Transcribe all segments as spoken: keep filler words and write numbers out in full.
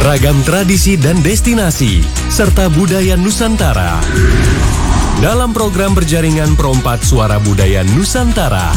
Ragam tradisi dan destinasi, serta budaya Nusantara. Dalam program berjaringan Perompat Suara Budaya Nusantara.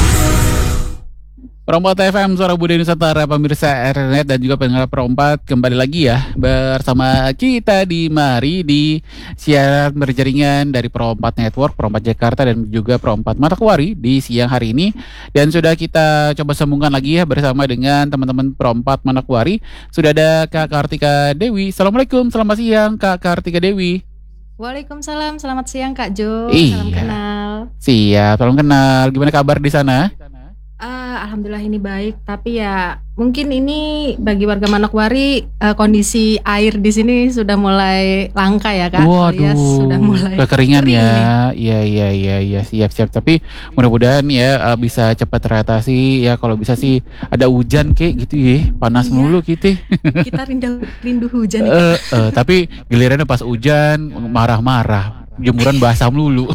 Perompat F M, Suara Budaya Nusantara, pemirsa R N Net dan juga pendengar Perompat, kembali lagi ya bersama kita di mari di siaran berjaringan dari Perompat Network, Perompat Jakarta dan juga Perompat Manokwari di siang hari ini. Dan sudah kita coba sambungkan lagi ya bersama dengan teman-teman Perompat Manokwari. Sudah ada Kak Kartika Dewi. Assalamualaikum, selamat siang Kak Kartika Dewi. Waalaikumsalam, selamat siang Kak Jo. Iya. Salam kenal. Siap, salam kenal. Gimana kabar di sana? Uh, Alhamdulillah ini baik, tapi ya mungkin ini bagi warga Manokwari uh, kondisi air di sini sudah mulai langka ya Kak. Waduh, alias sudah mulai kekeringan kering ya. Iya iya iya iya siap siap. Tapi mudah-mudahan ya uh, bisa cepat teratasi ya. Kalau bisa sih ada hujan kayak gitu ya. Panas Iya. mulu gitu. nih. Kita rindu rindu hujan. Eh, eh, tapi gilirannya pas hujan marah-marah. Jemuran basah melulu.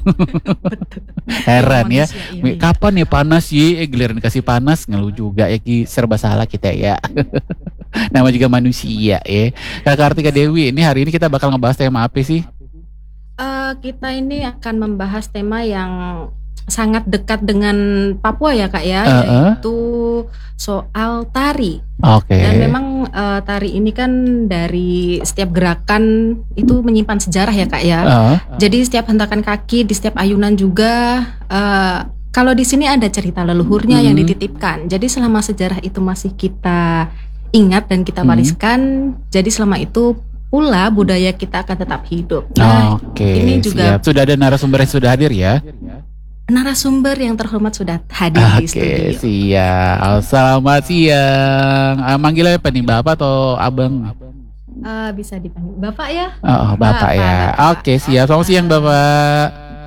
Heran ya. Manusia ini. Kapan ya panas ya? Eh, giliran dikasih panas ngeluh juga ya, Ki. Serba salah kita ya. Nama juga manusia ya. Kak Kartika Dewi, ini hari ini kita bakal ngebahas tema apa sih? Uh, kita ini akan membahas tema yang sangat dekat dengan Papua ya Kak ya, Uh-uh. yaitu soal tari. Oke. Dan memang uh, tari ini kan dari setiap gerakan itu menyimpan sejarah ya Kak ya. Uh, Jadi setiap hentakan kaki, di setiap ayunan juga uh, kalau di sini ada cerita leluhurnya yang Hmm. dititipkan. Jadi selama sejarah itu masih kita ingat dan kita Hmm. wariskan, jadi selama itu pula budaya kita akan tetap hidup. Nah, Oke, ini juga siap. Sudah ada narasumber yang sudah hadir ya? narasumber yang terhormat sudah hadir di Oke, studio. siap. Selamat siang. Ah, manggilnya apa nih, Bapak atau Abang? Uh, bisa dipanggil Bapak ya? Oh, Bapak Bapak, ya. Bapak. Oke, siap. Selamat siang, Bapak.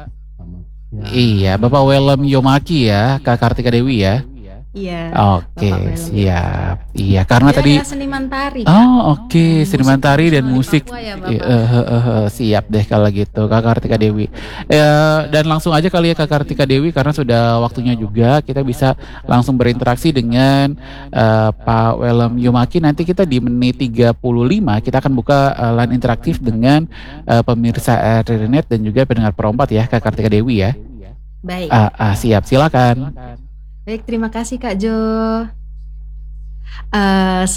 Iya, Bapak Welem Yomaki ya, Kak Kartika Dewi ya. Iya. Oke, Bapak Welem. siap. Iya, karena Dia tadi adalah seniman tari. Kak. oh oke, Hmm, seniman musik tari dan tradisional di musik. Papua ya, Bapak. Iya, eh, eh, eh, eh, siap deh kalau gitu, Kak Kartika Dewi. Eh, dan langsung aja kali ya Kak Kartika Dewi, karena sudah waktunya juga kita bisa langsung berinteraksi dengan eh, Pak Welem Yomaki. Nanti kita di menit tiga puluh lima kita akan buka eh, line interaktif dengan eh, pemirsa R R Net dan juga pendengar Perompat ya, Kak Kartika Dewi ya. Baik. Ah, ah, siap, silakan. Baik, terima kasih Kak Jo. Eh,